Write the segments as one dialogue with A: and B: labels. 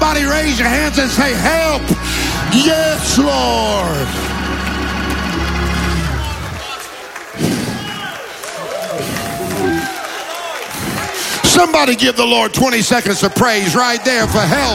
A: Somebody raise your hands and say, help. Yes, Lord. Somebody give the Lord 20 seconds of praise right there for help.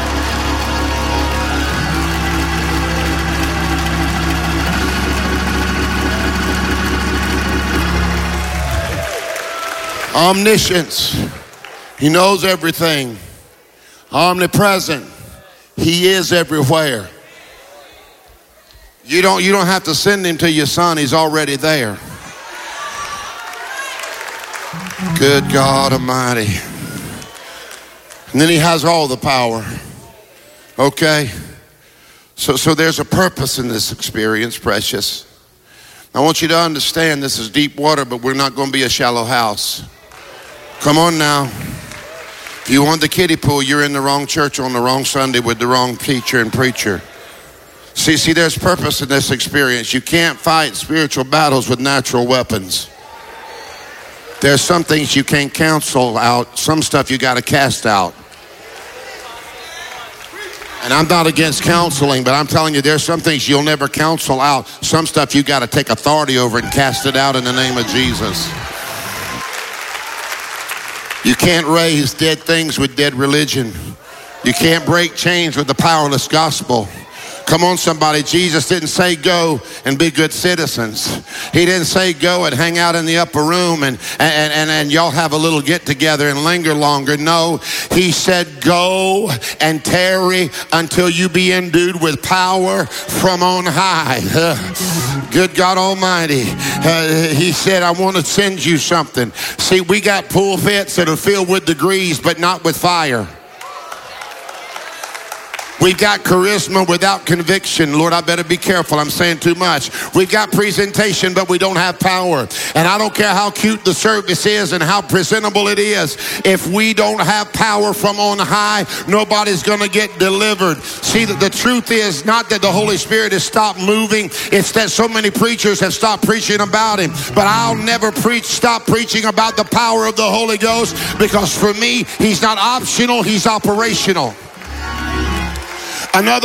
A: Omniscience. He knows everything. Omnipresent. He is everywhere. You don't have to send him to your son. He's already there. Good God Almighty. And then he has all the power. Okay? So there's a purpose in this experience, precious. I want you to understand this is deep water, but we're not going to be a shallow house. Come on now. If you want the kiddie pool, you're in the wrong church on the wrong Sunday with the wrong teacher and preacher. See, there's purpose in this experience. You can't fight spiritual battles with natural weapons. There's some things you can't cancel out. Some stuff you got to cast out. And I'm not against counseling, but I'm telling you, there's some things you'll never counsel out. Some stuff you got to take authority over and cast it out in the name of Jesus. You can't raise dead things with dead religion. You can't break chains with the powerless gospel. Come on, somebody. Jesus didn't say go and be good citizens. He didn't say go and hang out in the upper room and y'all have a little get together and linger longer. No, he said go and tarry until you be endued with power from on high. Good God Almighty. He said, I want to send you something. See, we got pulpits that are filled with degrees, but not with fire. We've got charisma without conviction. Lord, I better be careful. I'm saying too much. We've got presentation, but we don't have power. And I don't care how cute the service is and how presentable it is. If we don't have power from on high, nobody's going to get delivered. See, the truth is not that the Holy Spirit has stopped moving. It's that so many preachers have stopped preaching about him. But I'll never stop preaching about the power of the Holy Ghost, because for me, he's not optional. He's operational. Another